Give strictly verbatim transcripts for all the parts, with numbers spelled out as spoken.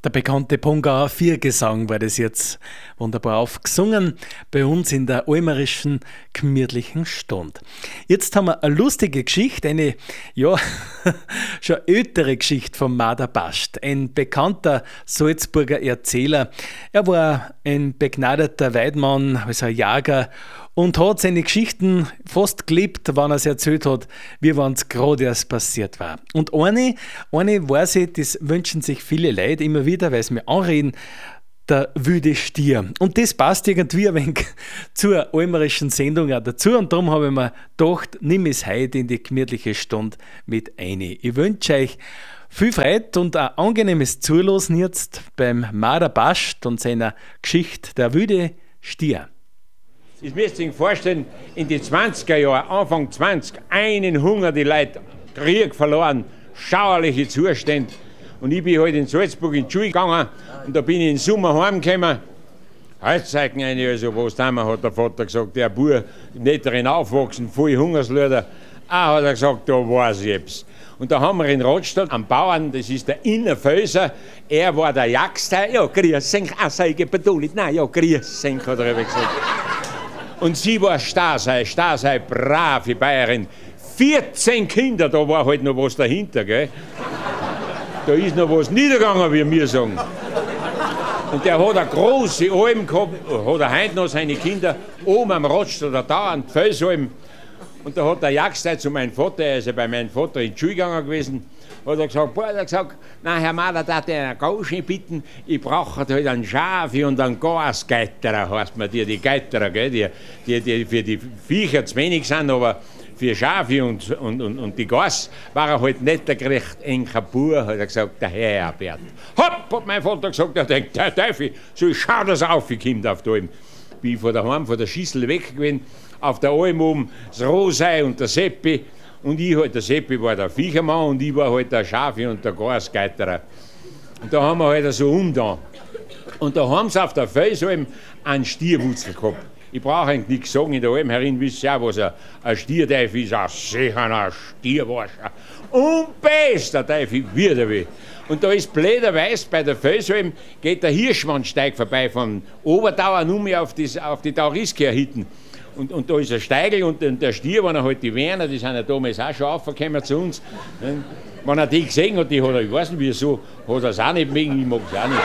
Der bekannte Pongauer Viergesang war das jetzt wunderbar aufgesungen bei uns in der almerischen gemütlichen Stunde. Jetzt haben wir eine lustige Geschichte, eine ja schon ältere Geschichte von Marder Bast, ein bekannter Salzburger Erzähler. Er war ein begnadeter Weidmann, also ein Jäger, und hat seine Geschichten fast gelebt, wenn er es erzählt hat, wie wenn es gerade erst passiert war. Und eine, eine weiß ich, das wünschen sich viele Leute immer wieder, weil sie mir anreden, der wilde Stier. Und das passt irgendwie ein wenig zur almerischen Sendung auch dazu. Und darum habe ich mir gedacht, nimm es heute in die gemütliche Stunde mit ein. Ich wünsche euch viel Freude und ein angenehmes Zuhören jetzt beim Marder Bast und seiner Geschichte der wilde Stier. Das müsst ihr euch vorstellen, in den zwanziger Jahren, Anfang zwanzig, einen Hunger, die Leute, Krieg verloren, schauerliche Zustände. Und ich bin halt in Salzburg in die Schule gegangen und da bin ich im Sommer heimgekommen. Heute zeigen eine, also was da hat der Vater gesagt, der Bub nicht darin aufwachsen, voll Hungersleute. Ah, hat er gesagt, da weiß ich jetzt. Und da haben wir in Radstadt am Bauern, das ist der Innerfelser, er war der Jagster. Ja, grüß dich, ah, sag ich betont, nein, ja, grüß dich, hat er eben gesagt. Und sie war Stasei, Stasei, brave Bayerin. vierzehn Kinder, da war halt noch was dahinter, gell? Da ist noch was niedergegangen, wie wir sagen. Und der hat eine große Alm gehabt, hat er heute noch seine Kinder oben am Radstatter da, an die Felsalm. Und da hat der Jagdstein zu meinem Vater, er ist ja bei meinem Vater in die Schule gegangen gewesen, hat er gesagt, boah, hat er gesagt, na Herr Maler, darf ich einen Gauschen bitten, ich brauche halt einen Schafi und einen Gasgeiterer, heißt man die, die Geiterer, gell, die, die, die für die Viecher zu wenig sind, aber für Schafi und, und, und, und die Gas war er halt nicht der gerecht enker Bur, hat er gesagt, der Herr Herbert. Hopp, hat mein Vater gesagt, er denkt, der Teufel, so schau das auf, ich komme auf die Alm. Bin ich von daheim, von der Schüssel weg gewesen, auf der Alm oben, das Rosei und der Seppi. Und ich halt, der Seppi war der Viechermann und ich war halt der Schafi und der Gasgeiterer. Und da haben wir halt so umgetan. Und da haben sie auf der Felsalm einen Stierwutzel gehabt. Ich brauche eigentlich nichts sagen, in der Alm herin wisst ihr auch, was ein, ein Stierteufel ist. Ein sicherer Stierwarscher. Und bester Teufel, wie der will. Und da ist blöderweise bei der Felsalm, geht der Hirschwandsteig vorbei von Obertauern um auf, das, auf die Tauriskirche hinten. Und, und da ist ein Steigel und, und der Stier, wenn er halt die Werner, die sind ja damals auch schon aufgekommen zu uns, ne? Wenn er die gesehen hat, die hat er, ich weiß nicht wieso, hat er es auch nicht mögen, ich mag es auch nicht.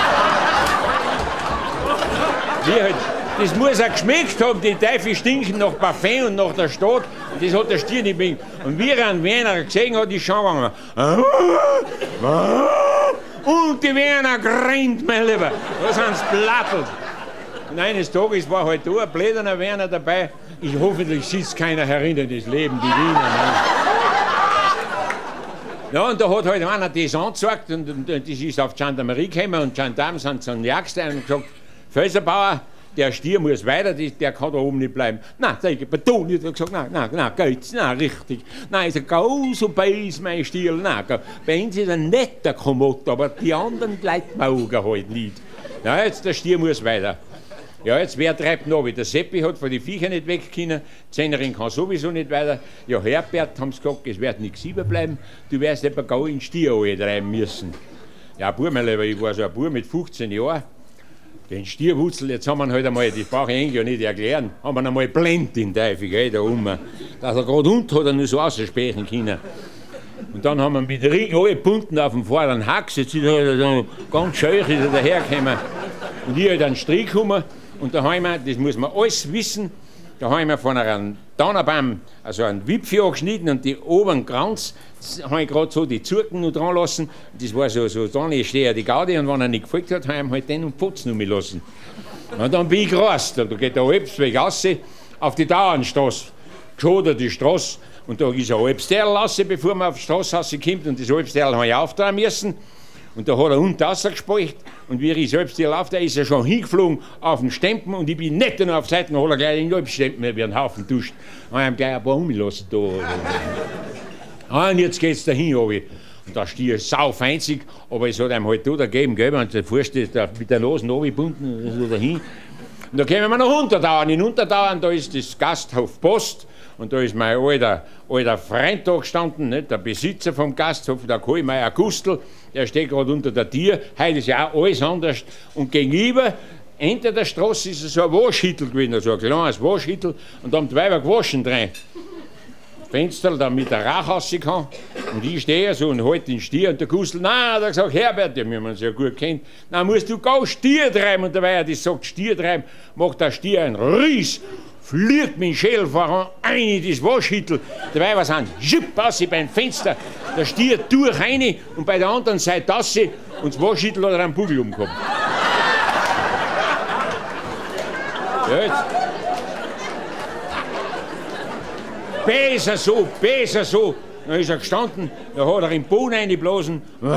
Wie halt, das muss er geschmeckt haben, die Teufel stinken nach Parfum und nach der Stadt, und das hat der Stier nicht mögen. Und wie er einen Werner gesehen hat, ist schon gegangen. Und die Werner grinnt, mein Lieber, da sind sie plattelt. Und eines Tages war halt da ein bläderner Werner dabei. Ich hoffentlich sitzt keiner herinnen, das Leben, die Wiener. Ne? Ja, und da hat halt einer das angezeigt und, und, und das ist auf die Gendarmerie gekommen und die Gendarmen sind zu einem Jagdstein und gesagt, Felserbauer, der Stier muss weiter, der kann da oben nicht bleiben. Nein, sag ich, beton, ich habe gesagt, nein, nein, nein, geht's, nein, richtig. Nein, ich sage, geh so beiß, mein Stier, nein, geh. Bei uns ist ein netter Kommod, aber die anderen Leute mögen halt nicht. Ja, jetzt der Stier muss weiter. Ja, jetzt wer treibt noch? Der Seppi hat von den Viechern nicht weg können, die Zehnerin kann sowieso nicht weiter. Ja, Herbert, haben sie gesagt, es wird nichts überbleiben, du wirst etwa gar in den Stier treiben müssen. Ja, Bub, mein Lieber, ich war so ein Bub mit fünfzehn Jahren. Den Stierwutzel, jetzt haben wir halt einmal, das brauche ich ja nicht erklären, haben wir einmal blendet in Teufel, gell, da oben. Dass er gerade unten hat er nur so aussprechen können. Und dann haben wir mit Ring alle Bunten auf dem vorderen Hax, jetzt ist er so ganz scheuch ist er dahergekommen. Und ich halt einen Strick gekommen. Und da haben wir, das muss man alles wissen, da haben wir von einem Tannenbaum also einen Wipfel angeschnitten und die oberen Kranz habe ich gerade so die Zurken noch dran lassen. Das war so, so dann stehe die Gaudi und wenn er nicht gefolgt hat, haben wir halt den und Putz noch lassen. Und dann bin ich gerast, da geht der Alpsweg raus auf die Dauernstraße, geschoben die Straße und da ist ein Alpsterl raus, bevor man auf die Straße rauskommt und das Alpsterl habe ich auftragen müssen. Und da hat er unten rausgespeicht und wie ich selbst hier laufe, da ist er schon hingeflogen auf den Stempen und ich bin nicht nur auf die Seite, dann hat er gleich den Alpstempen wie einen Haufen duscht. Dann habe ich ihm gleich ein paar umgelassen da. Ah, und jetzt geht's dahin, runter. Und der Stier ist saufeinzig, aber es hat einem halt da gegeben, gell, wenn der Fuß mit der Nase runtergebunden, so dahin. Und da kommen wir noch Untertauern. In Untertauern, da ist das Gasthof Post. Und da ist mein alter, alter Freund da gestanden, nicht? Der Besitzer vom Gasthof, der Kohlmeier Gustl, der steht gerade unter der Tür. Heute ist ja auch alles anders. Und gegenüber, hinter der Straße, ist so ein Waschhüttel gewesen, so ein kleines Waschhüttel. Und da haben die Weiber gewaschen drin. Fenster, damit der Rauch rauskommt. Und ich stehe so und halte den Stier. Und der Gustl, nein, hat er gesagt, Herbert, ja, wir haben uns ja gut kennt, nein, musst du gar Stier treiben. Und dabei, das sagt Stier treiben, macht der Stier einen Ries, fliegt mit dem Schädel voran, ein in das Waschhüttel. Dabei war es ein Schipp raus beim Fenster. Der Stier durch rein und bei der anderen Seite raus. Und das Waschhüttel hat er einen Bugel umgehabt. Ja, jetzt. Besser so, besser so. Dann ist er gestanden, da hat er im Boden reingeblasen.